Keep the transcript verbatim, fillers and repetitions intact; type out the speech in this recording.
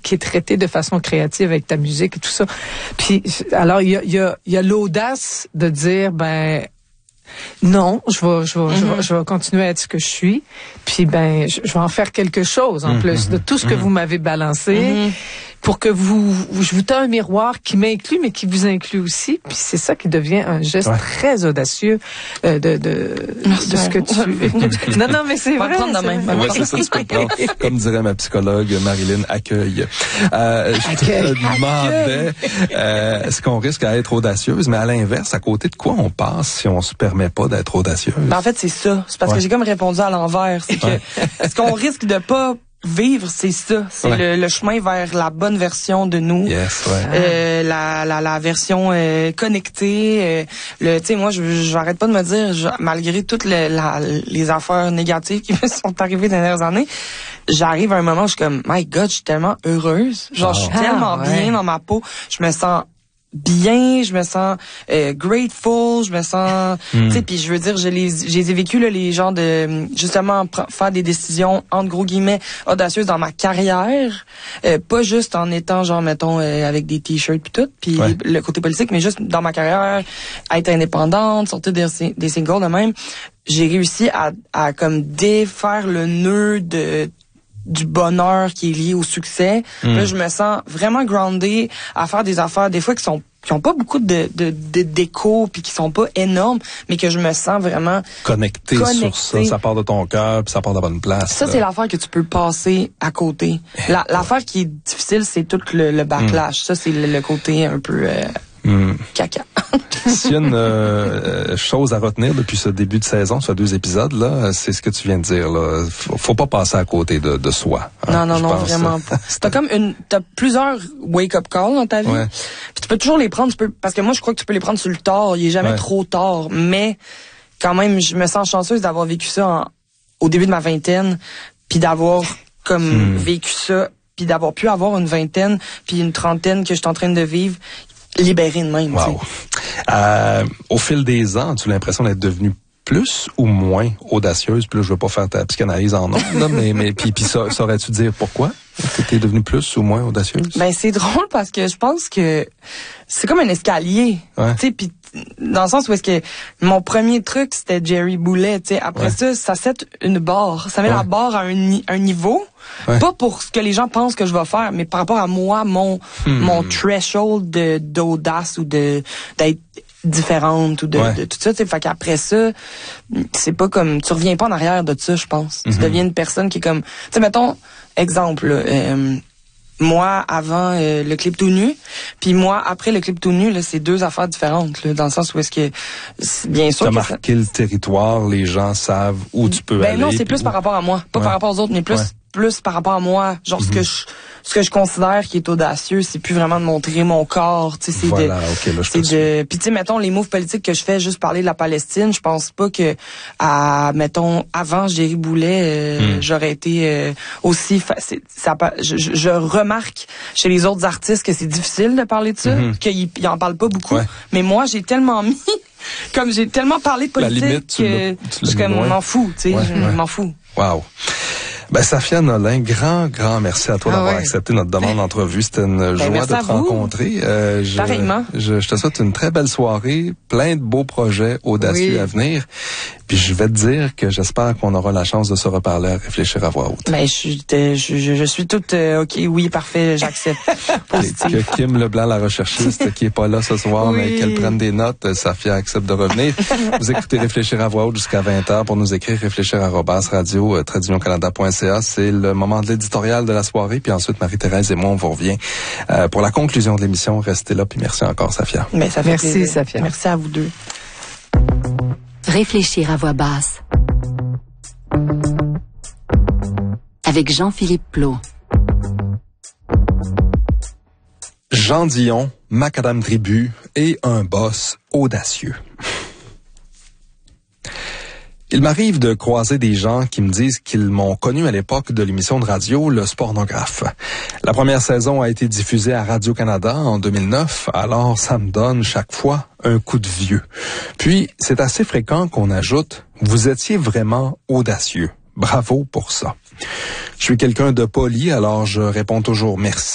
qui est traité de façon créative avec ta musique et tout ça. Puis alors il y a il y a il y a l'audace de dire ben non, je vais, je vais, mm-hmm. je vais, je vais continuer à être ce que je suis. Puis ben, je, je vais en faire quelque chose en mm-hmm. plus de tout ce que mm-hmm. vous m'avez balancé. Mm-hmm. Pour que vous, je vous tends un miroir qui m'inclut, mais qui vous inclut aussi. Puis c'est ça qui devient un geste ouais. très audacieux euh, de, de, Merci de ce que tu... non, non, mais c'est vrai. Prendre de même. Ouais, c'est ça, tu comprends. Comme dirait ma psychologue, Marilyn, accueille. Euh, je accueil. te demandais, euh, est-ce qu'on risque à être audacieuse? Mais à l'inverse, à côté de quoi on passe si on se permet pas d'être audacieuse? Ben, en fait, c'est ça. C'est parce ouais. que j'ai comme répondu à l'envers. C'est que, ouais. est-ce qu'on risque de pas vivre, c'est ça. C'est ouais. le, le chemin vers la bonne version de nous. Yes, ouais. Euh, la, la, la version euh, connectée. Euh, le, tu sais, moi, je j'arrête pas de me dire, je, malgré toutes les, la, les affaires négatives qui me sont arrivées dans les dernières années, j'arrive à un moment où je suis comme, my God, je suis tellement heureuse. Genre, oh. je suis ah, tellement ouais. bien dans ma peau. Je me sens bien, je me sens euh, grateful, je me sens, mm. tu sais, puis je veux dire, je les, j'ai vécu là, les gens de justement pr- faire des décisions entre gros guillemets audacieuses dans ma carrière, euh, pas juste en étant genre mettons euh, avec des t-shirts puis tout, puis ouais. le côté politique, mais juste dans ma carrière, être indépendante, sortir des, des singles de même, j'ai réussi à, à comme défaire le nœud de du bonheur qui est lié au succès. Mm. Là, je me sens vraiment groundée à faire des affaires, des fois, qui sont qui ont pas beaucoup de, de, de déco puis qui sont pas énormes, mais que je me sens vraiment connectée sur ça. Ça part de ton cœur puis ça part de la bonne place. Ça, là. C'est l'affaire que tu peux passer à côté. La, l'affaire qui est difficile, c'est tout le, le backlash. Mm. Ça, c'est le, le côté un peu... Euh, Mmh. caca. S'il y a une euh, chose à retenir depuis ce début de saison, sur deux épisodes, là, c'est ce que tu viens de dire. Là. Faut, faut pas passer à côté de, de soi. Hein, non, non, non, vraiment pas. T'as comme une, t'as plusieurs wake-up calls dans ta vie. Ouais. Puis tu peux toujours les prendre. Tu peux, parce que moi, je crois que tu peux les prendre sur le tard. Il est jamais ouais. trop tard. Mais quand même, je me sens chanceuse d'avoir vécu ça en, au début de ma vingtaine, puis d'avoir comme mmh. vécu ça, puis d'avoir pu avoir une vingtaine, puis une trentaine que je suis en train de vivre. Libérée de même. Wow. Euh, au fil des ans, as-tu l'impression d'être devenue plus ou moins audacieuse? Puis là, je veux pas faire ta psychanalyse en nom, là, mais, mais puis, puis ça, saurais-tu dire pourquoi? Que t'es devenue plus ou moins audacieuse? Ben, c'est drôle parce que je pense que c'est comme un escalier. Ouais. Tu sais, puis dans le sens où est-ce que mon premier truc, c'était Jerry Boulet, tu sais. Après ouais. ça, ça set une barre. Ça met ouais. la barre à un, un niveau. Ouais. Pas pour ce que les gens pensent que je vais faire, mais par rapport à moi, mon, hmm. mon threshold de, d'audace ou de, d'être différente ou de, ouais. de tout ça, tu sais. Fait qu'après ça, c'est pas comme, tu reviens pas en arrière de ça, je pense. Mm-hmm. Tu deviens une personne qui est comme, tu sais, mettons, exemple, là, euh, moi avant euh, le clip tout nu, puis moi après le clip tout nu, là, c'est deux affaires différentes, là, dans le sens où est-ce que bien sûr. T'as marqué ça... le territoire, les gens savent où tu peux ben aller. Ben non, c'est plus où... par rapport à moi, pas ouais. par rapport aux autres, mais plus. Ouais. plus par rapport à moi, genre mm-hmm. ce que je ce que je considère qui est audacieux, c'est plus vraiment de montrer mon corps, tu sais, c'est voilà, de okay, là, je c'est de puis tu sais mettons les moves politiques que je fais juste parler de la Palestine, je pense pas que à mettons avant Jerry Boulet euh, mm. j'aurais été euh, aussi fa- ça je, je remarque chez les autres artistes que c'est difficile de parler de ça, mm-hmm. qu'ils ils en parlent pas beaucoup, ouais. mais moi j'ai tellement mis comme j'ai tellement parlé de politique la limite, que je suis comme m'en fous, tu sais, ouais, je ouais. m'en fous. Wow. Ben, Safia Nolin, grand, grand merci à toi ah d'avoir ouais. accepté notre demande d'entrevue. C'était une ben, joie de te rencontrer. Euh, je, Pareillement. Je, je te souhaite une très belle soirée, plein de beaux projets audacieux oui. à venir. Puis je vais te dire que j'espère qu'on aura la chance de se reparler à réfléchir à voix haute. Ben, je, je, je, je suis toute euh, OK, oui, parfait, j'accepte. Que Kim Leblanc, la recherchiste, qui est pas là ce soir, oui. mais qu'elle prenne des notes, Safia accepte de revenir. Vous écoutez Réfléchir à voix haute jusqu'à vingt heures pour nous écrire réfléchir arobase radio trait d'union canada point c a. C'est le moment de l'éditorial de la soirée. Puis ensuite, Marie-Thérèse et moi, on vous revient euh, pour la conclusion de l'émission. Restez là, puis merci encore, Safia. Ben, ça fait merci, plaisir. Safia. Merci à vous deux. Réfléchir à voix basse. Avec Jean-Philippe Plot. Jean Dion, Macadam Tribu et un boss audacieux. Il m'arrive de croiser des gens qui me disent qu'ils m'ont connu à l'époque de l'émission de radio Le Spornographe. La première saison a été diffusée à Radio-Canada en deux mille neuf, alors ça me donne chaque fois un coup de vieux. Puis, c'est assez fréquent qu'on ajoute « Vous étiez vraiment audacieux. Bravo pour ça. » Je suis quelqu'un de poli, alors je réponds toujours merci.